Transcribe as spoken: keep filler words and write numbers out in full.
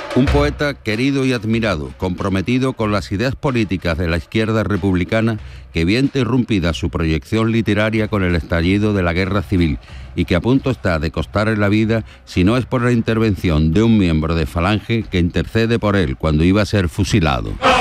Un poeta querido y admirado, comprometido con las ideas políticas de la izquierda republicana, que vio interrumpida su proyección literaria con el estallido de la guerra civil y que a punto está de costarle la vida si no es por la intervención de un miembro de Falange que intercede por él cuando iba a ser fusilado.